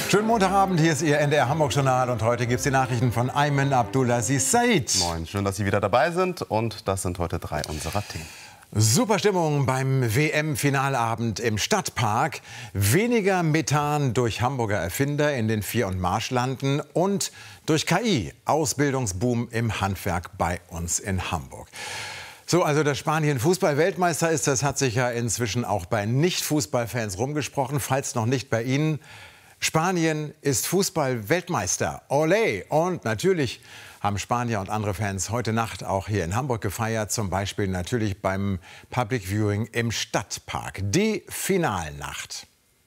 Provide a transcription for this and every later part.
Schönen Montagabend, hier ist Ihr NDR Hamburg-Journal und heute gibt es die Nachrichten von Ayman Abdulaziz Said. Moin, schön, dass Sie wieder dabei sind und das sind heute 3 unserer Themen. Super Stimmung beim WM-Finalabend im Stadtpark, weniger Methan durch Hamburger Erfinder in den Vier- und Marschlanden und durch KI, Ausbildungsboom im Handwerk bei uns in Hamburg. So, also dass Spanien Fußball-Weltmeister ist, das hat sich ja inzwischen auch bei Nicht-Fußballfans rumgesprochen, falls noch nicht bei Ihnen. Spanien ist Fußball-Weltmeister. Olé! Und natürlich haben Spanier und andere Fans heute Nacht auch hier in Hamburg gefeiert. Zum Beispiel natürlich beim Public Viewing im Stadtpark. Die Finalnacht.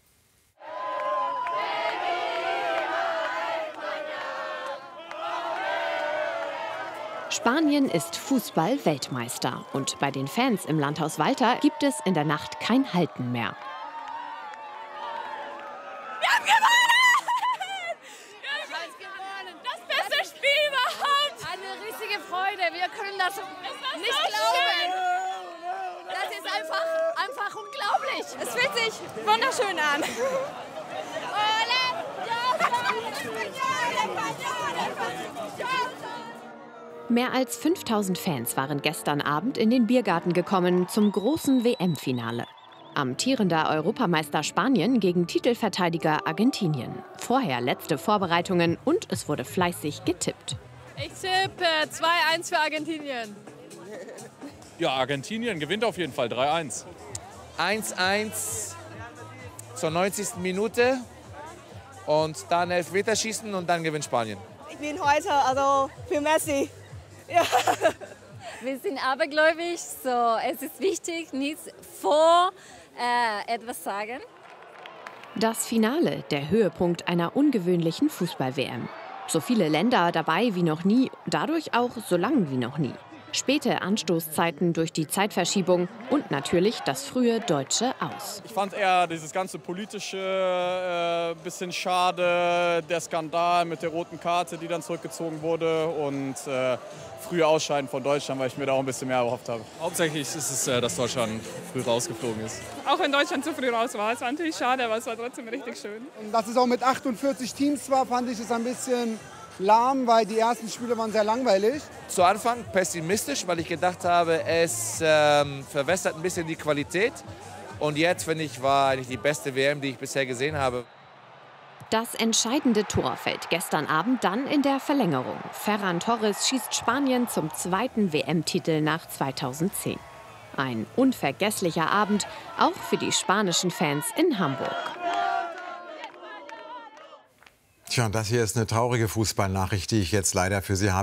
Spanien ist Fußball-Weltmeister. Und bei den Fans im Landhaus Walter gibt es in der Nacht kein Halten mehr. Wir können das nicht glauben. Das ist einfach unglaublich. Es fühlt sich wunderschön an. Mehr als 5000 Fans waren gestern Abend in den Biergarten gekommen zum großen WM-Finale. Amtierender Europameister Spanien gegen Titelverteidiger Argentinien. Vorher letzte Vorbereitungen und es wurde fleißig getippt. Ich tippe 2-1 für Argentinien. Ja, Argentinien gewinnt auf jeden Fall 3-1. 1-1 zur 90. Minute und dann Elfmeterschießen und dann gewinnt Spanien. Ich bin heute also für Messi. Ja. Wir sind abergläubig, so es ist wichtig, nichts vor etwas sagen. Das Finale, der Höhepunkt einer ungewöhnlichen Fußball-WM. So viele Länder dabei wie noch nie, dadurch auch so lang wie noch nie. Späte Anstoßzeiten durch die Zeitverschiebung und natürlich das frühe deutsche Aus. Ich fand eher dieses ganze politische bisschen schade, der Skandal mit der roten Karte, die dann zurückgezogen wurde und frühe Ausscheiden von Deutschland, weil ich mir da auch ein bisschen mehr erhofft habe. Hauptsächlich ist es, dass Deutschland früh rausgeflogen ist. Auch wenn Deutschland zu früh raus war. Es war natürlich schade, aber es war trotzdem richtig schön. Und dass es auch mit 48 Teams war, fand ich es ein bisschen lahm, weil die ersten Spiele waren sehr langweilig. Zu Anfang pessimistisch, weil ich gedacht habe, es verwässert ein bisschen die Qualität. Und jetzt, finde ich, war eigentlich die beste WM, die ich bisher gesehen habe. Das entscheidende Tor fällt gestern Abend dann in der Verlängerung. Ferran Torres schießt Spanien zum 2. WM-Titel nach 2010. Ein unvergesslicher Abend, auch für die spanischen Fans in Hamburg. Tja, das hier ist eine traurige Fußballnachricht, die ich jetzt leider für Sie habe.